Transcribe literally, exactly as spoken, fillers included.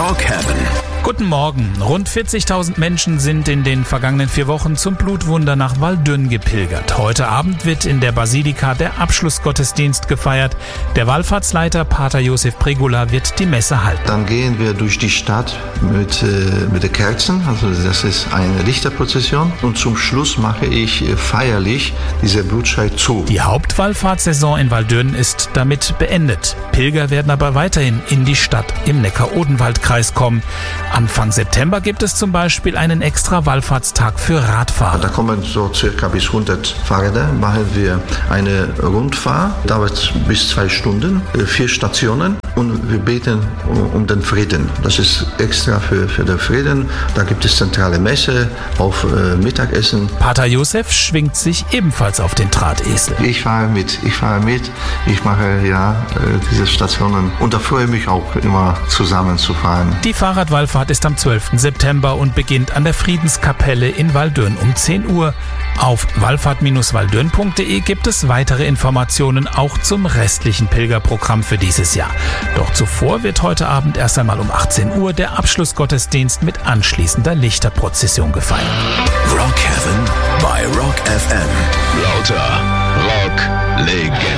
Rock Heaven. Guten Morgen. Rund vierzigtausend Menschen sind in den vergangenen vier Wochen zum Blutwunder nach Waldünn gepilgert. Heute Abend wird in der Basilika der Abschlussgottesdienst gefeiert. Der Wallfahrtsleiter Pater Josef Pregula wird die Messe halten. Dann gehen wir durch die Stadt mit, äh, mit den Kerzen, also das ist eine Lichterprozession. Und zum Schluss mache ich äh, feierlich diese Blutscheid zu. Die Hauptwallfahrtssaison in Waldünn ist damit beendet. Pilger werden aber weiterhin in die Stadt im Neckar-Odenwald-Kreis kommen. Anfang September gibt es zum Beispiel einen extra Wallfahrtstag für Radfahrer. Da kommen so circa bis hundert Fahrräder. Machen wir eine Rundfahrt, dauert bis zwei Stunden, vier Stationen und wir beten um den Frieden. Das ist extra für, für den Frieden. Da gibt es zentrale Messe, auf äh, Mittagessen. Pater Josef schwingt sich ebenfalls auf den Drahtesel. Ich fahre mit, ich fahre mit. Ich mache ja äh, diese Stationen und da freue ich mich auch immer zusammen zu fahren. Die Fahrradwallfahrt ist am zwölften September und beginnt an der Friedenskapelle in Waldünn um zehn Uhr. Auf wallfahrt Bindestrich waldünn punkt de gibt es weitere Informationen auch zum restlichen Pilgerprogramm für dieses Jahr. Doch zuvor wird heute Abend erst einmal um achtzehn Uhr der Abschlussgottesdienst mit anschließender Lichterprozession gefeiert. Rock Heaven bei Rock F M. Lauter Rock Legende.